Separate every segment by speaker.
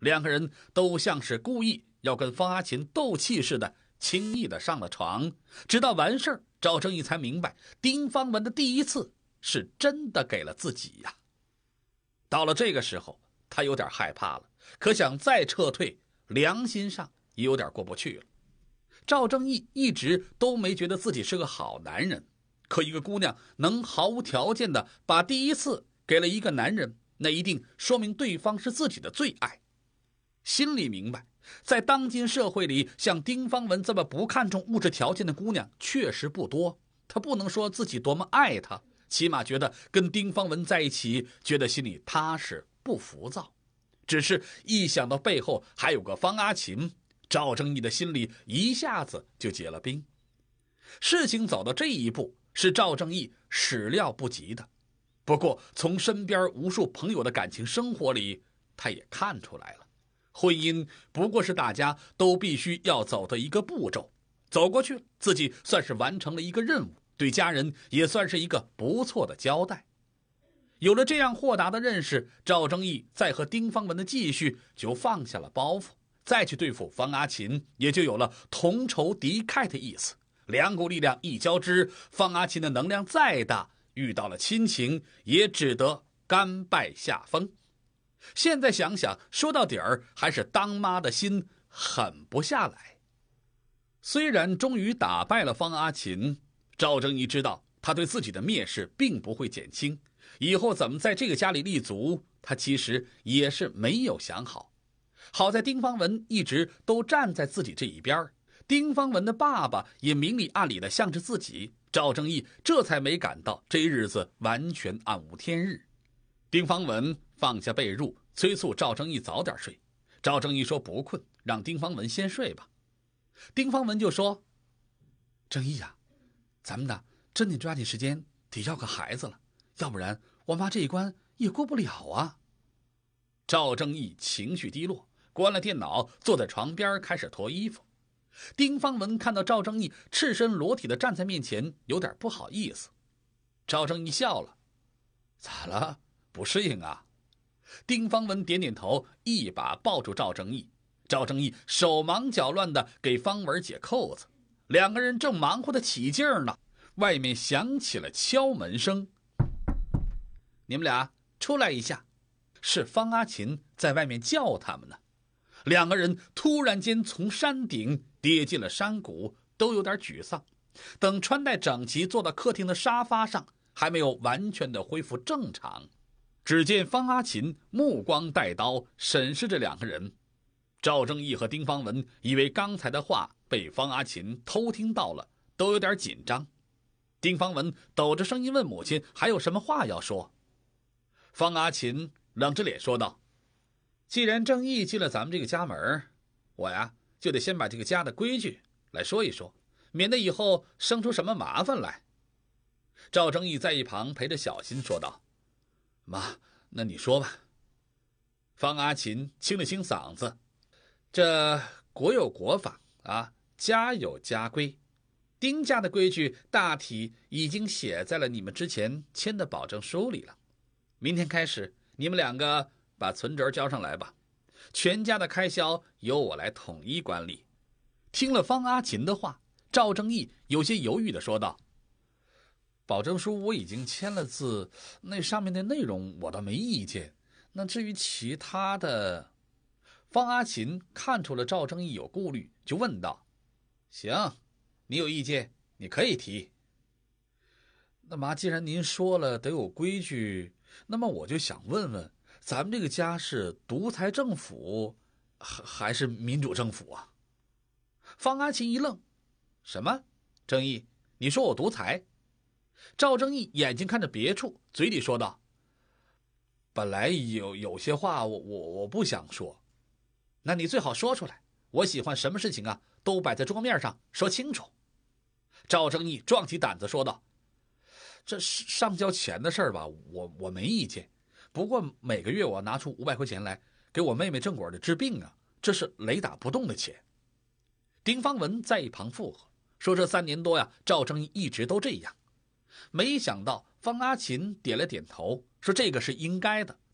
Speaker 1: 两个人都像是故意要跟方阿琴斗气似的，轻易的上了床。直到完事儿，赵正义才明白，丁方文的第一次是真的给了自己呀。到了这个时候，他有点害怕了，可想再撤退，良心上也有点过不去了。赵正义一直都没觉得自己是个好男人，可一个姑娘能毫无条件的把第一次给了一个男人，那一定说明对方是自己的最爱。心里明白，在当今社会里，像丁方文这么不看重物质条件的姑娘确实不多。他不能说自己多么爱她，起码觉得跟丁方文在一起，觉得心里踏实不浮躁。只是一想到背后还有个方阿琴，赵正义的心里一下子就结了冰。事情走到这一步，是赵正义始料不及的。不过从身边无数朋友的感情生活里，他也看出来了，婚姻不过是大家都必须要走的一个步骤，走过去，自己算是完成了一个任务，对家人也算是一个不错的交代。有了这样豁达的认识，赵正义再和丁方文的继续就放下了包袱，再去对付方阿琴，也就有了同仇敌忾的意思。两股力量一交织，方阿琴的能量再大，遇到了亲情也只得甘拜下风。现在想想，说到底儿还是当妈的心狠不下来。虽然终于打败了方阿琴，赵正义知道他对自己的蔑视并不会减轻，以后怎么在这个家里立足，他其实也是没有想好。好在丁方文一直都站在自己这一边，丁方文的爸爸也明里暗里的向着自己，赵正义这才没感到这日子完全暗无天日。丁方文放下被褥，催促赵正义早点睡。赵正义说不困，让丁方文先睡吧。丁方文就说：正义啊，咱们真得抓紧时间得要个孩子了，要不然我妈这一关也过不了啊。赵正义情绪低落，关了电脑，坐在床边开始脱衣服。丁方文看到赵正义赤身裸体的站在面前，有点不好意思。赵正义笑了：咋了？不适应啊？丁方文点点头，一把抱住赵正义。赵正义手忙脚乱地给方文解扣子，两个人正忙活得起劲呢，外面响起了敲门声。你们俩出来一下。是方阿琴在外面叫他们呢。两个人突然间从山顶跌进了山谷，都有点沮丧。等穿戴整齐坐到客厅的沙发上，还没有完全的恢复正常。只见方阿琴目光带刀审视着两个人。赵正义和丁方文以为刚才的话被方阿琴偷听到了，都有点紧张。丁方文抖着声音问母亲还有什么话要说。方阿琴冷着脸说道：既然正义进了咱们这个家门，我就得先把这个家的规矩来说一说，免得以后生出什么麻烦来。赵正义在一旁陪着小心说道：妈，那你说吧。方阿琴清了清嗓子：这国有国法家有家规，丁家的规矩大体已经写在了你们之前签的保证书里了。明天开始，你们两个把存折交上来吧，全家的开销由我来统一管理。听了方阿琴的话，赵正义有些犹豫地说道：保证书我已经签了字，那上面的内容我倒没意见，那至于其他的……方阿琴看出了赵正义有顾虑，就问道：行，你有意见你可以提。那妈，既然您说了得有规矩，那么我就想问问，咱们这个家是独裁政府还是民主政府啊？方阿琴一愣：什么？正义，你说我独裁？赵正义眼睛看着别处，嘴里说道：本来有些话我不想说。那你最好说出来，我喜欢什么事情都摆在桌面上说清楚。赵正义壮起胆子说道：这上交钱的事儿吧，我没意见，不过每个月我拿出500块钱来给我妹妹正果的治病这是雷打不动的钱。丁方文在一旁附和说，这3年多赵正义一直都这样。没想到方阿琴点了点头，说这个是应该的，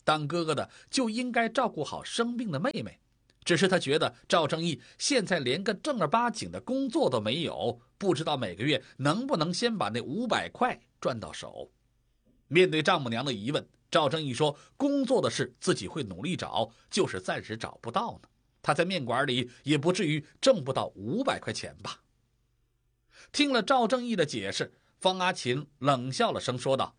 Speaker 1: 当哥哥的就应该照顾好生病的妹妹。只是他觉得赵正义现在连个正儿八经的工作都没有，不知道每个月能不能先把那500块赚到手。面对丈母娘的疑问，赵正义说工作的事自己会努力找，就是暂时找不到呢。他在面馆里也不至于挣不到500块钱吧。听了赵正义的解释，方阿琴冷笑了声说道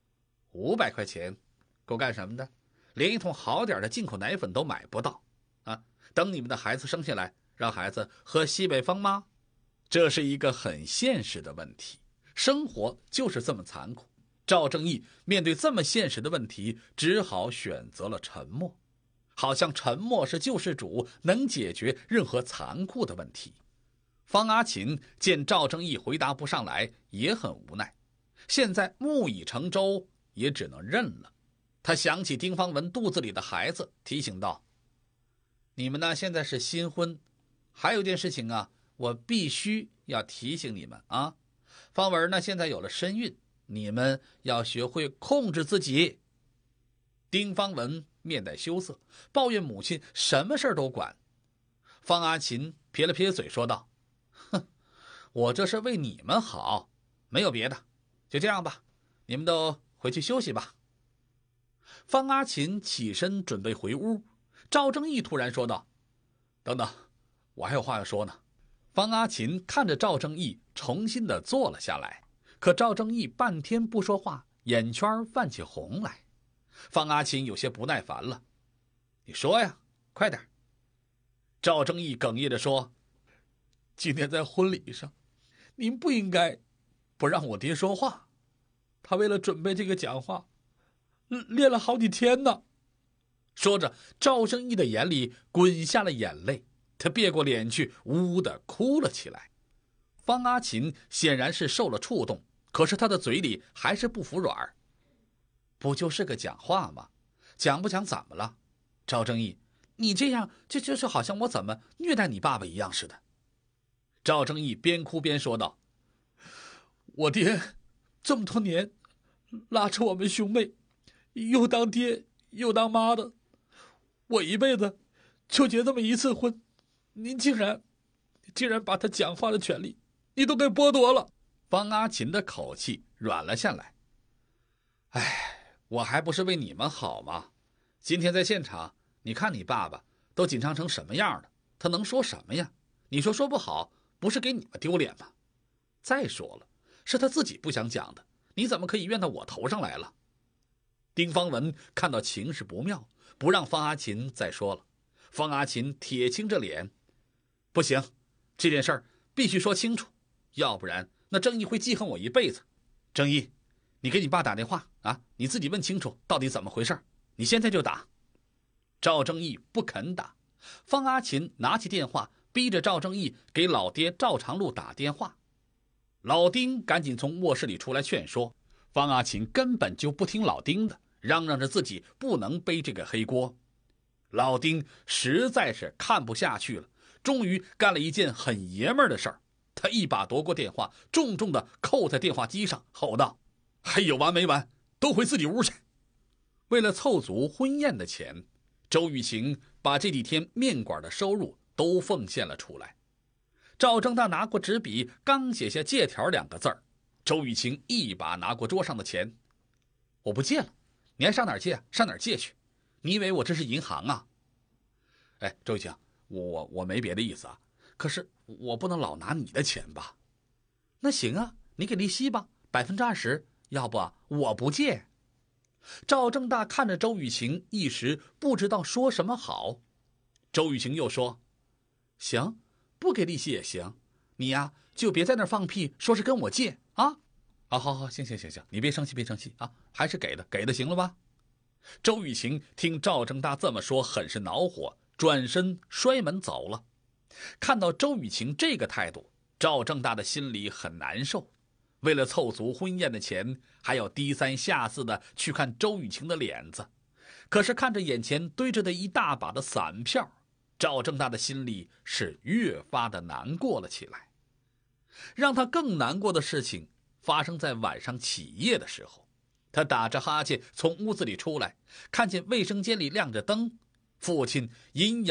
Speaker 1: ：500块钱够干什么的？连一桶好点的进口奶粉都买不到啊！等你们的孩子生下来，让孩子喝西北风吗？这是一个很现实的问题，生活就是这么残酷。赵正义面对这么现实的问题，只好选择了沉默，好像沉默是救世主，能解决任何残酷的问题。方阿琴见赵正义回答不上来，也很无奈，现在木已成舟，也只能认了。他想起丁方文肚子里的孩子，提醒道：你们呢，现在是新婚，还有件事情啊，我必须要提醒你们啊。方文呢，现在有了身孕，你们要学会控制自己。丁方文面带羞涩，抱怨母亲什么事都管。方阿琴撇了撇嘴说道：哼，我这是为你们好，没有别的，就这样吧，你们都回去休息吧。方阿琴起身准备回屋，赵正义突然说道：等等，我还有话要说呢。方阿琴看着赵正义重新的坐了下来，可赵正义半天不说话，眼圈泛起红来。方阿琴有些不耐烦了：你说呀，快点。赵正义哽咽着说：今天在婚礼上，您不应该不让我爹说话，他为了准备这个讲话练了好几天呢。说着，赵正义的眼里滚下了眼泪，他别过脸去，呜呜地哭了起来。方阿琴显然是受了触动，可是他的嘴里还是不服软。不就是个讲话吗？讲不讲怎么了？赵正义，你这样就是好像我怎么虐待你爸爸一样似的。赵正义边哭边说道：我爹这么多年拉扯我们兄妹，又当爹又当妈的，我一辈子就结这么一次婚，您竟然把他讲话的权利你都给剥夺了。方阿琴的口气软了下来。哎，我还不是为你们好吗？今天在现场，你看你爸爸都紧张成什么样了，他能说什么呀？你说不好，不是给你们丢脸吗？再说了，是他自己不想讲的，你怎么可以怨到我头上来了？丁方文看到情势不妙，不让方阿琴再说了。方阿琴铁青着脸：不行，这件事儿必须说清楚，要不然那正义会记恨我一辈子。正义，你给你爸打电话啊，你自己问清楚到底怎么回事，你现在就打。赵正义不肯打，方阿琴拿起电话，逼着赵正义给老爹赵长禄打电话。老丁赶紧从卧室里出来劝说，方阿琴根本就不听老丁的，嚷嚷着自己不能背这个黑锅。老丁实在是看不下去了，终于干了一件很爷们儿的事儿。他一把夺过电话，重重地扣在电话机上，吼道：还有完没完？都回自己屋去！为了凑足婚宴的钱，周雨晴把这几天面馆的收入都奉献了出来。赵正大拿过纸笔，刚写下借条2个字儿，周雨晴一把拿过桌上的钱：我不借了，你爱上哪儿借上哪儿借去，你以为我这是银行啊？哎，周雨晴，我没别的意思啊，可是我不能老拿你的钱吧？那行啊，你给利息吧，20%，要不我不借。赵正大看着周雨晴，一时不知道说什么好。周雨晴又说：行，不给利息也行，你呀就别在那儿放屁，说是跟我借啊！好，行，你别生气啊，还是给的行了吧？周雨晴听赵正大这么说，很是恼火，转身摔门走了。看到周雨晴这个态度，赵正大的心里很难受。为了凑足婚宴的钱，还要低三下四的去看周雨晴的脸子。可是看着眼前堆着的一大把的散票，赵正大的心里是越发的难过了起来。让他更难过的事情发生在晚上起夜的时候。 他打着哈欠从屋子里出来，看见卫生间里亮着灯，父亲阴阳